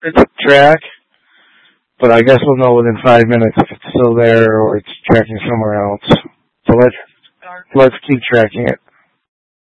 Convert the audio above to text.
It's track, but I guess we'll know within 5 minutes if it's still there or it's tracking somewhere else. So let's keep tracking it.